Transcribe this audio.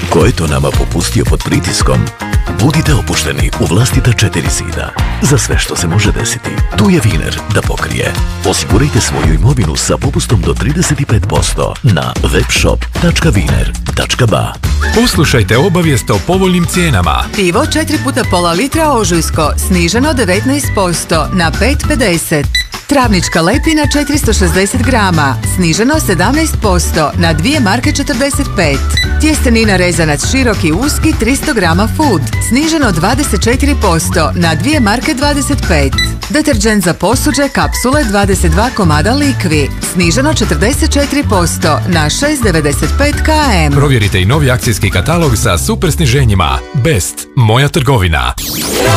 Ko je to nama popustio pod pritiskom? Budite opušteni u vlastita 4 zida. Za sve što se može desiti, tu je Wiener da pokrije. Osigurajte svoju imovinu sa popustom do 35% na webshop.wiener.ba. Poslušajte obavijest o povoljnim cijenama. Pivo 4x1/2 litra Ožujsko sniženo 19% na 5,50. Travnička lepina 460 grama sniženo 17% na 2 marke 45. Tjestenina rezanac široki uski 300 grama Food sniženo 24% na 2 marke 25. Deterđent za posuđe kapsule 22 komada Likvi sniženo 44% na 6,95 km. Provjerite i novi akcijski katalog sa super sniženjima. Best, moja trgovina.